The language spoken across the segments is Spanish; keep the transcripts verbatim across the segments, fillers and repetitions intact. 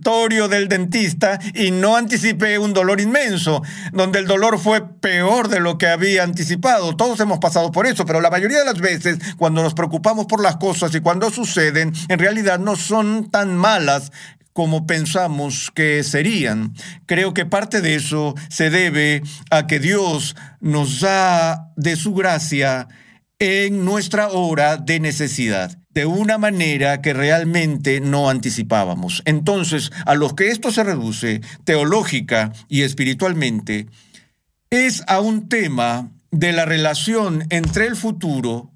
consultorio del dentista y no anticipé un dolor inmenso, donde el dolor fue peor de lo que había anticipado. Todos hemos pasado por eso, pero la mayoría de las veces, cuando nos preocupamos por las cosas y cuando suceden, en realidad no son tan malas como pensamos que serían. Creo que parte de eso se debe a que Dios nos da de su gracia en nuestra hora de necesidad, de una manera que realmente no anticipábamos. Entonces, a lo que esto se reduce, teológica y espiritualmente, es a un tema de la relación entre el futuro,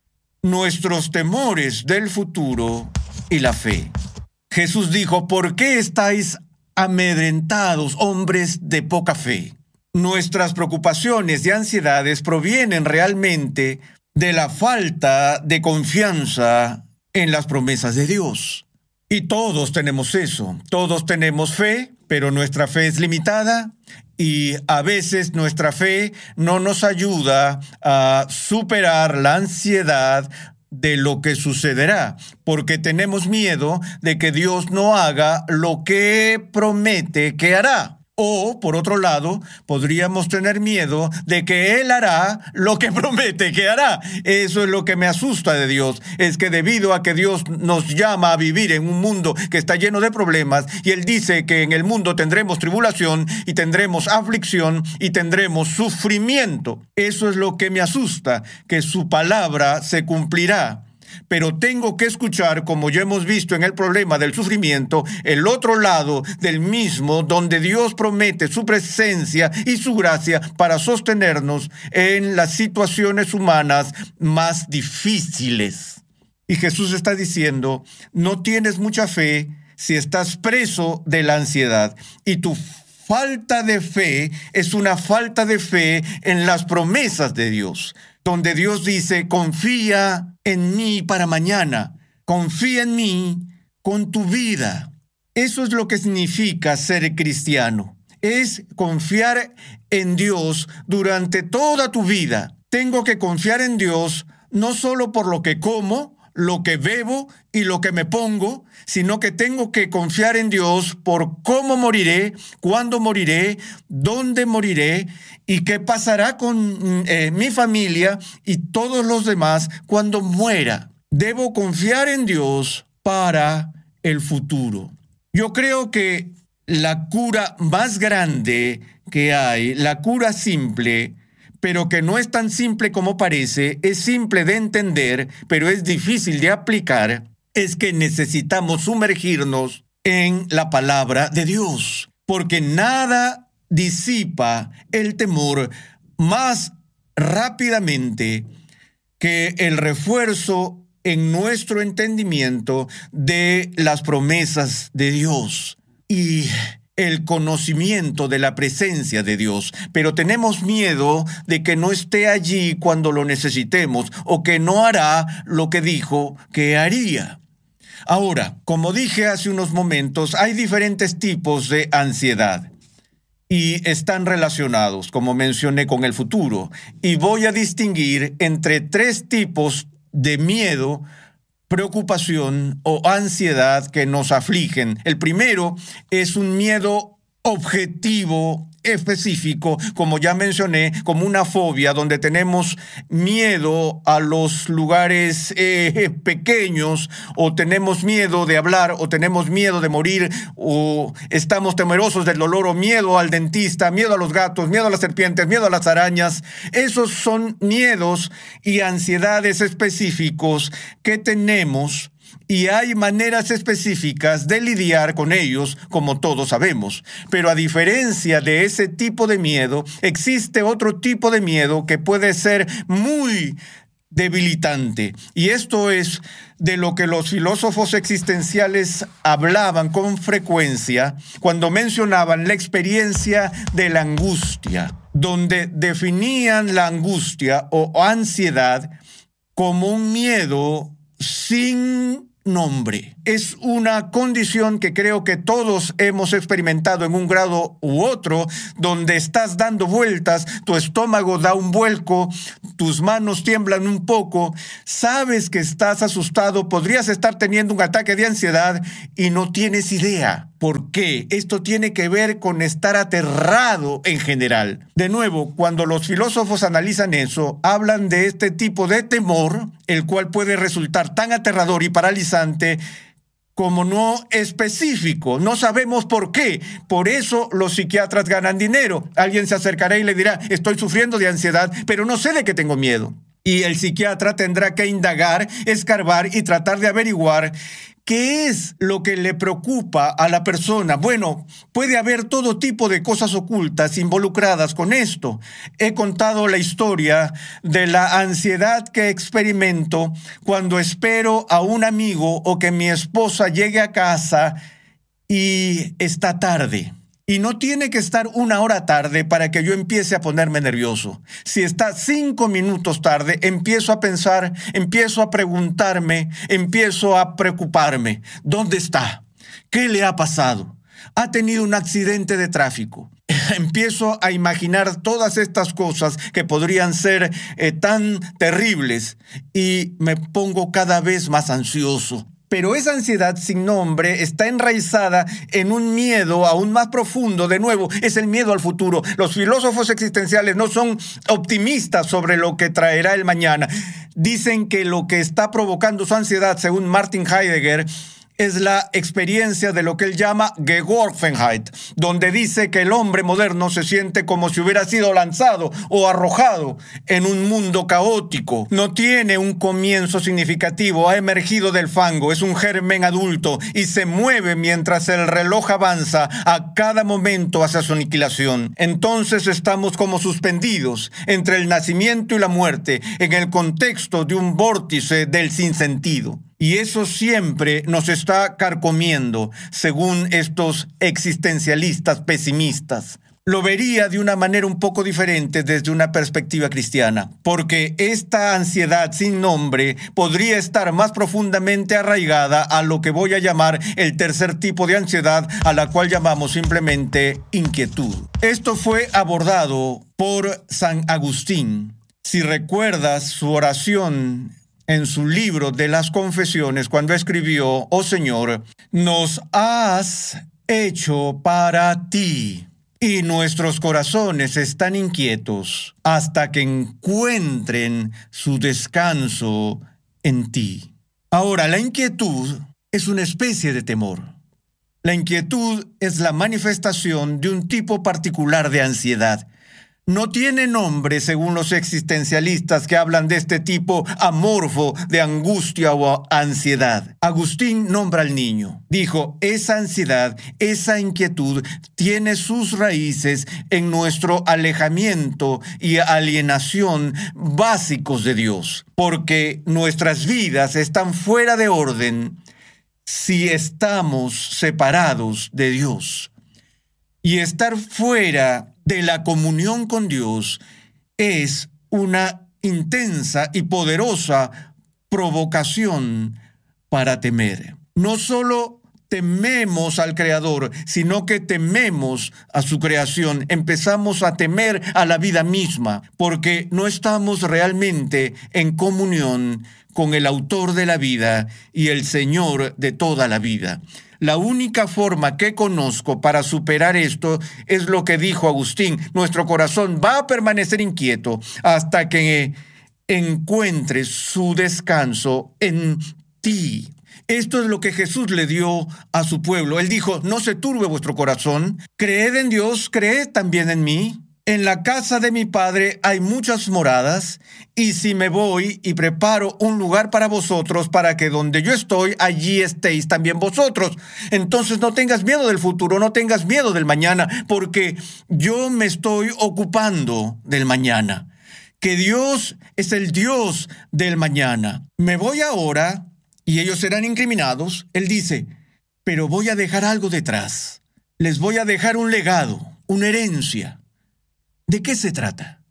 nuestros temores del futuro y la fe. Jesús dijo: ¿por qué estáis amedrentados, hombres de poca fe? Nuestras preocupaciones y ansiedades provienen realmente de la falta de confianza en las promesas de Dios. Y todos tenemos eso. Todos tenemos fe, pero nuestra fe es limitada y a veces nuestra fe no nos ayuda a superar la ansiedad de lo que sucederá, porque tenemos miedo de que Dios no haga lo que promete que hará. O, por otro lado, podríamos tener miedo de que Él hará lo que promete que hará. Eso es lo que me asusta de Dios. Es que debido a que Dios nos llama a vivir en un mundo que está lleno de problemas, y Él dice que en el mundo tendremos tribulación, y tendremos aflicción, y tendremos sufrimiento. Eso es lo que me asusta, que su palabra se cumplirá. Pero tengo que escuchar, como ya hemos visto en el problema del sufrimiento, el otro lado del mismo, donde Dios promete su presencia y su gracia para sostenernos en las situaciones humanas más difíciles. Y Jesús está diciendo: no tienes mucha fe si estás preso de la ansiedad, y tu falta de fe es una falta de fe en las promesas de Dios, donde Dios dice: confía en mí para mañana, confía en mí con tu vida. Eso es lo que significa ser cristiano, es confiar en Dios durante toda tu vida. Tengo que confiar en Dios no solo por lo que como, lo que bebo y lo que me pongo, sino que tengo que confiar en Dios por cómo moriré, cuándo moriré, dónde moriré y qué pasará con eh, mi familia y todos los demás cuando muera. Debo confiar en Dios para el futuro. Yo creo que la cura más grande que hay, la cura simple, pero que no es tan simple como parece, es simple de entender, pero es difícil de aplicar, es que necesitamos sumergirnos en la palabra de Dios, porque nada disipa el temor más rápidamente que el refuerzo en nuestro entendimiento de las promesas de Dios y el conocimiento de la presencia de Dios, pero tenemos miedo de que no esté allí cuando lo necesitemos o que no hará lo que dijo que haría. Ahora, como dije hace unos momentos, hay diferentes tipos de ansiedad y están relacionados, como mencioné, con el futuro, y voy a distinguir entre tres tipos de miedo, preocupación o ansiedad que nos afligen. El primero es un miedo objetivo, específico, como ya mencioné, como una fobia, donde tenemos miedo a los lugares eh, pequeños, o tenemos miedo de hablar, o tenemos miedo de morir, o estamos temerosos del dolor, o miedo al dentista, miedo a los gatos, miedo a las serpientes, miedo a las arañas. Esos son miedos y ansiedades específicos que tenemos, y hay maneras específicas de lidiar con ellos, como todos sabemos. Pero a diferencia de ese tipo de miedo, existe otro tipo de miedo que puede ser muy debilitante. Y esto es de lo que los filósofos existenciales hablaban con frecuencia cuando mencionaban la experiencia de la angustia, donde definían la angustia o ansiedad como un miedo sin nombre. Es una condición que creo que todos hemos experimentado en un grado u otro, donde estás dando vueltas, tu estómago da un vuelco, tus manos tiemblan un poco, sabes que estás asustado, podrías estar teniendo un ataque de ansiedad y no tienes idea. ¿Por qué? Esto tiene que ver con estar aterrado en general. De nuevo, cuando los filósofos analizan eso, hablan de este tipo de temor, el cual puede resultar tan aterrador y paralizante como no específico. No sabemos por qué. Por eso los psiquiatras ganan dinero. Alguien se acercará y le dirá, estoy sufriendo de ansiedad, pero no sé de qué tengo miedo. Y el psiquiatra tendrá que indagar, escarbar y tratar de averiguar ¿qué es lo que le preocupa a la persona? Bueno, puede haber todo tipo de cosas ocultas involucradas con esto. He contado la historia de la ansiedad que experimento cuando espero a un amigo o que mi esposa llegue a casa y está tarde. Y no tiene que estar una hora tarde para que yo empiece a ponerme nervioso. Si está cinco minutos tarde, empiezo a pensar, empiezo a preguntarme, empiezo a preocuparme. ¿Dónde está? ¿Qué le ha pasado? ¿Ha tenido un accidente de tráfico? Empiezo a imaginar todas estas cosas que podrían ser eh, tan terribles y me pongo cada vez más ansioso. Pero esa ansiedad sin nombre está enraizada en un miedo aún más profundo. De nuevo, es el miedo al futuro. Los filósofos existenciales no son optimistas sobre lo que traerá el mañana. Dicen que lo que está provocando su ansiedad, según Martin Heidegger, es la experiencia de lo que él llama Geworfenheit, donde dice que el hombre moderno se siente como si hubiera sido lanzado o arrojado en un mundo caótico. No tiene un comienzo significativo, ha emergido del fango, es un germen adulto y se mueve mientras el reloj avanza a cada momento hacia su aniquilación. Entonces estamos como suspendidos entre el nacimiento y la muerte, en el contexto de un vórtice del sinsentido. Y eso siempre nos está carcomiendo, según estos existencialistas pesimistas. Lo vería de una manera un poco diferente desde una perspectiva cristiana, porque esta ansiedad sin nombre podría estar más profundamente arraigada a lo que voy a llamar el tercer tipo de ansiedad, a la cual llamamos simplemente inquietud. Esto fue abordado por San Agustín. Si recuerdas su oración en su libro de las Confesiones, cuando escribió, oh Señor, nos has hecho para ti, y nuestros corazones están inquietos hasta que encuentren su descanso en ti. Ahora, la inquietud es una especie de temor. La inquietud es la manifestación de un tipo particular de ansiedad. No tiene nombre según los existencialistas que hablan de este tipo amorfo de angustia o ansiedad. Agustín nombra al niño. Dijo, esa ansiedad, esa inquietud tiene sus raíces en nuestro alejamiento y alienación básicos de Dios, porque nuestras vidas están fuera de orden si estamos separados de Dios. Y estar fuera de la comunión con Dios es una intensa y poderosa provocación para temer. No solo tememos al Creador, sino que tememos a su creación. Empezamos a temer a la vida misma, porque no estamos realmente en comunión con el autor de la vida y el Señor de toda la vida. La única forma que conozco para superar esto es lo que dijo Agustín. Nuestro corazón va a permanecer inquieto hasta que encuentre su descanso en ti. Esto es lo que Jesús le dio a su pueblo. Él dijo, no se turbe vuestro corazón. Creed en Dios, creed también en mí. En la casa de mi Padre hay muchas moradas, y si me voy y preparo un lugar para vosotros, para que donde yo estoy, allí estéis también vosotros. Entonces no tengas miedo del futuro, no tengas miedo del mañana, porque yo me estoy ocupando del mañana. Que Dios es el Dios del mañana. Me voy ahora, y ellos serán incriminados. Él dice, pero voy a dejar algo detrás. Les voy a dejar un legado, una herencia. ¿De qué se trata?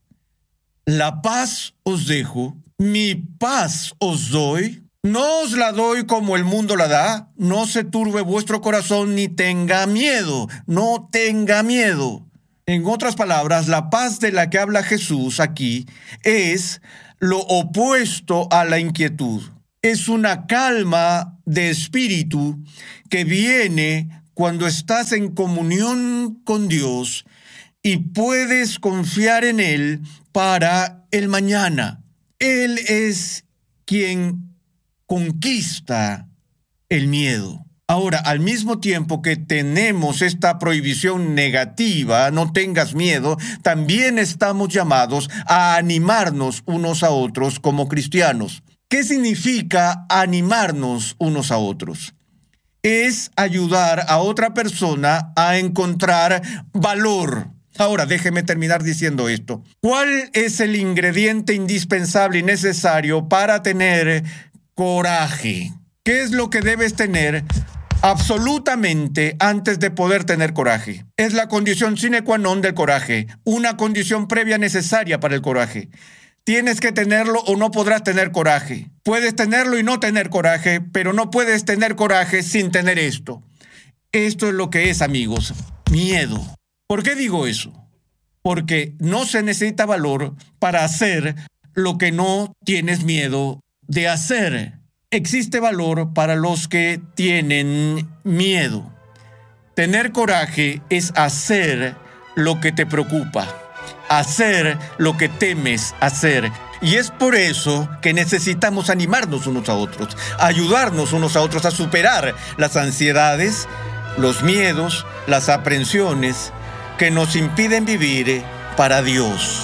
La paz os dejo, mi paz os doy. No os la doy como el mundo la da. No se turbe vuestro corazón ni tenga miedo. No tenga miedo. En otras palabras, la paz de la que habla Jesús aquí es lo opuesto a la inquietud. Es una calma de espíritu que viene cuando estás en comunión con Dios y puedes confiar en Él para el mañana. Él es quien conquista el miedo. Ahora, al mismo tiempo que tenemos esta prohibición negativa, no tengas miedo, también estamos llamados a animarnos unos a otros como cristianos. ¿Qué significa animarnos unos a otros? Es ayudar a otra persona a encontrar valor. Ahora, déjeme terminar diciendo esto. ¿Cuál es el ingrediente indispensable y necesario para tener coraje? ¿Qué es lo que debes tener absolutamente antes de poder tener coraje? Es la condición sine qua non del coraje, una condición previa necesaria para el coraje. Tienes que tenerlo o no podrás tener coraje. Puedes tenerlo y no tener coraje, pero no puedes tener coraje sin tener esto. Esto es lo que es, amigos, miedo. ¿Por qué digo eso? Porque no se necesita valor para hacer lo que no tienes miedo de hacer. Existe valor para los que tienen miedo. Tener coraje es hacer lo que te preocupa, hacer lo que temes hacer. Y es por eso que necesitamos animarnos unos a otros, ayudarnos unos a otros a superar las ansiedades, los miedos, las aprensiones que nos impiden vivir para Dios.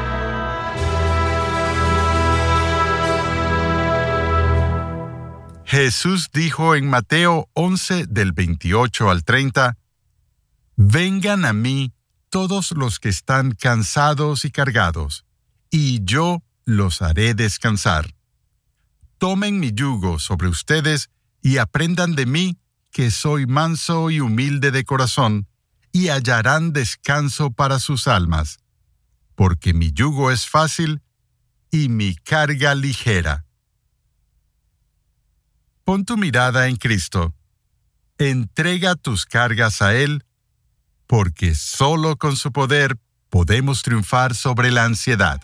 Jesús dijo en Mateo once, del veintiocho al treinta, «Vengan a mí todos los que están cansados y cargados, y yo los haré descansar. Tomen mi yugo sobre ustedes y aprendan de mí, que soy manso y humilde de corazón, y hallarán descanso para sus almas, porque mi yugo es fácil y mi carga ligera». Pon tu mirada en Cristo. Entrega tus cargas a Él, porque solo con su poder podemos triunfar sobre la ansiedad.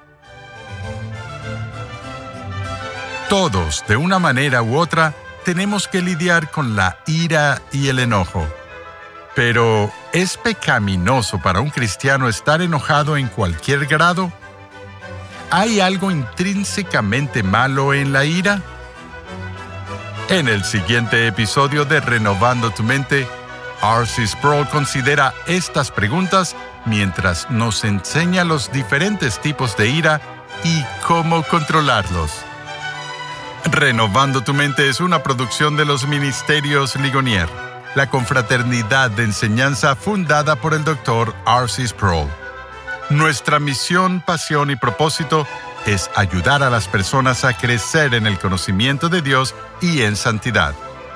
Todos, de una manera u otra, tenemos que lidiar con la ira y el enojo. Pero, ¿es pecaminoso para un cristiano estar enojado en cualquier grado? ¿Hay algo intrínsecamente malo en la ira? En el siguiente episodio de Renovando tu Mente, R C Sproul considera estas preguntas mientras nos enseña los diferentes tipos de ira y cómo controlarlos. Renovando tu Mente es una producción de los Ministerios Ligonier, la confraternidad de enseñanza fundada por el doctor R C Sproul. Nuestra misión, pasión y propósito es ayudar a las personas a crecer en el conocimiento de Dios y en santidad.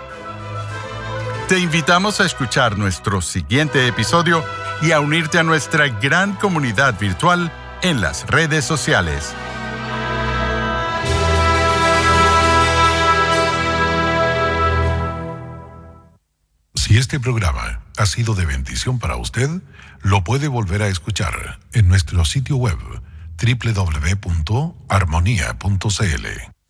Te invitamos a escuchar nuestro siguiente episodio y a unirte a nuestra gran comunidad virtual en las redes sociales. Si este programa ha sido de bendición para usted, lo puede volver a escuchar en nuestro sitio web doble u doble u doble u punto armonía punto c l.